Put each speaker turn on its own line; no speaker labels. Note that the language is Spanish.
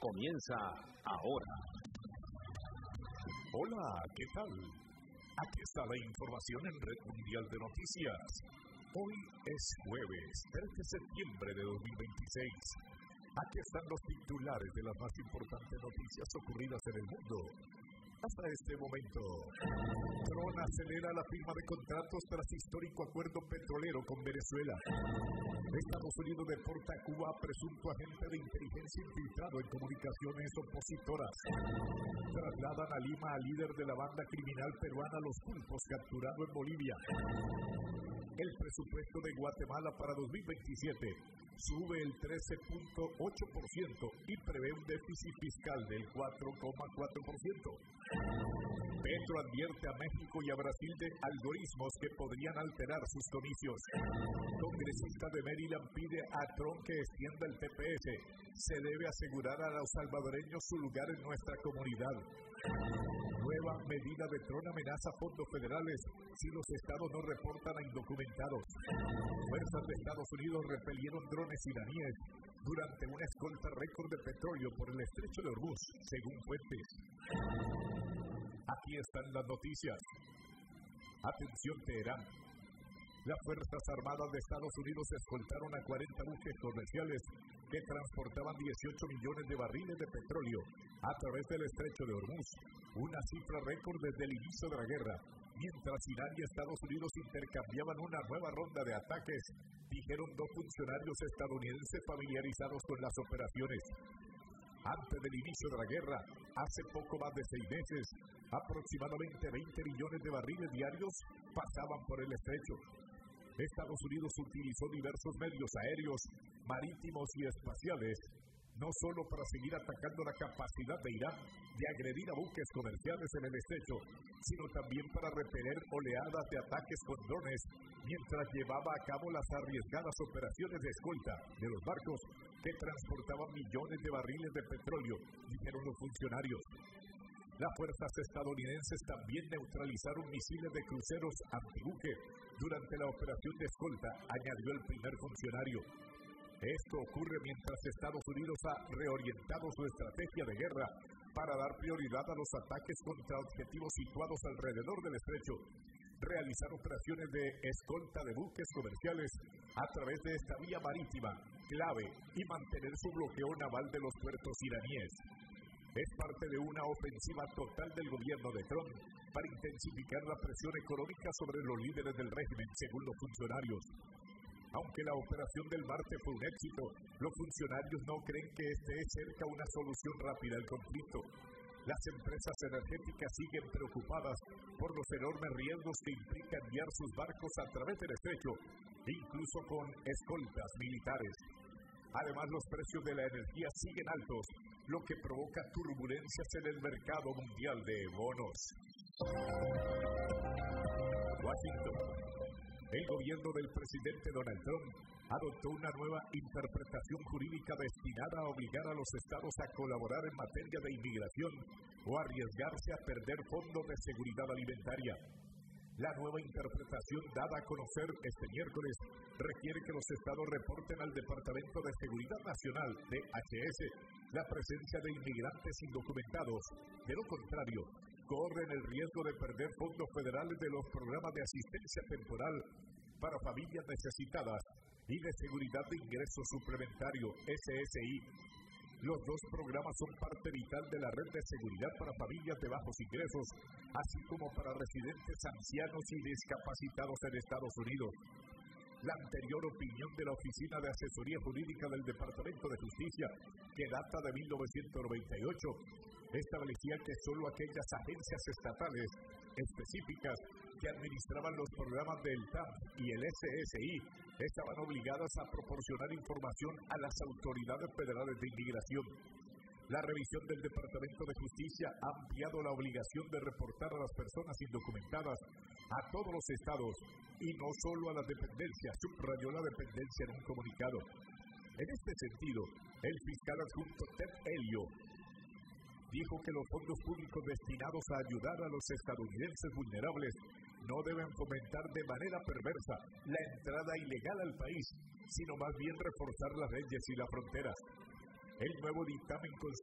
comienza ahora.
Hola, ¿qué tal? Aquí está la información en Red Mundial de Noticias. Hoy es jueves, 3 de septiembre de 2026. Aquí están los titulares de las más importantes noticias ocurridas en el mundo. Hasta este momento, Trump acelera la firma de contratos tras histórico acuerdo petrolero con Venezuela. Estados Unidos deporta a Cuba a presunto agente de inteligencia infiltrado en comunicaciones opositoras. Trasladan a Lima al líder de la banda criminal peruana Los Pulpos, capturado en Bolivia. El presupuesto de Guatemala para 2027 sube el 13.8% y prevé un déficit fiscal del 4.4%. Petro advierte a México y a Brasil de algoritmos que podrían alterar sus comicios. Congresista de Maryland pide a Trump que extienda el TPS. Se debe asegurar a los salvadoreños su lugar en nuestra comunidad. Nueva medida de Trump amenaza fondos federales si los estados no reportan a indocumentados. Fuerzas de Estados Unidos repelieron drones iraníes durante una escolta récord de petróleo por el estrecho de Hormuz, según fuentes. Aquí están las noticias. Atención, Teherán. Las Fuerzas Armadas de Estados Unidos escoltaron a 40 buques comerciales que transportaban 18 millones de barriles de petróleo a través del estrecho de Hormuz, una cifra récord desde el inicio de la guerra. Mientras Irán y Estados Unidos intercambiaban una nueva ronda de ataques, dijeron dos funcionarios estadounidenses familiarizados con las operaciones. Antes del inicio de la guerra, hace poco más de 6 meses, aproximadamente 20 millones de barriles diarios pasaban por el estrecho. Estados Unidos utilizó diversos medios aéreos, marítimos y espaciales, no solo para seguir atacando la capacidad de Irán de agredir a buques comerciales en el estrecho, sino también para repeler oleadas de ataques con drones, mientras llevaba a cabo las arriesgadas operaciones de escolta de los barcos que transportaban millones de barriles de petróleo, dijeron los funcionarios. Las fuerzas estadounidenses también neutralizaron misiles de cruceros antibuque durante la operación de escolta, añadió el primer funcionario. Esto ocurre mientras Estados Unidos ha reorientado su estrategia de guerra para dar prioridad a los ataques contra objetivos situados alrededor del estrecho, realizar operaciones de escolta de buques comerciales a través de esta vía marítima clave y mantener su bloqueo naval de los puertos iraníes. Es parte de una ofensiva total del gobierno de Trump para intensificar la presión económica sobre los líderes del régimen, según los funcionarios. Aunque la operación del martes fue un éxito, los funcionarios no creen que esté cerca una solución rápida al conflicto. Las empresas energéticas siguen preocupadas por los enormes riesgos que implica enviar sus barcos a través del estrecho, incluso con escoltas militares. Además, los precios de la energía siguen altos, lo que provoca turbulencias en el mercado mundial de bonos. Washington. El gobierno del presidente Donald Trump adoptó una nueva interpretación jurídica destinada a obligar a los estados a colaborar en materia de inmigración o arriesgarse a perder fondos de seguridad alimentaria. La nueva interpretación dada a conocer este miércoles requiere que los estados reporten al Departamento de Seguridad Nacional, DHS, la presencia de inmigrantes indocumentados. De lo contrario, corren el riesgo de perder fondos federales de los programas de asistencia temporal para familias necesitadas y de seguridad de ingreso suplementario, SSI. Los dos programas son parte vital de la red de seguridad para familias de bajos ingresos, así como para residentes ancianos y discapacitados en Estados Unidos. La anterior opinión de la Oficina de Asesoría Jurídica del Departamento de Justicia, que data de 1998, establecía que solo aquellas agencias estatales específicas que administraban los programas del TAP y el SSI estaban obligadas a proporcionar información a las autoridades federales de inmigración. La revisión del Departamento de Justicia ha ampliado la obligación de reportar a las personas indocumentadas a todos los estados y no solo a las dependencias, subrayó la dependencia en un comunicado. En este sentido, el fiscal adjunto Ted Elio dijo que los fondos públicos destinados a ayudar a los estadounidenses vulnerables no deben fomentar de manera perversa la entrada ilegal al país, sino más bien reforzar las leyes y las fronteras. El nuevo dictamen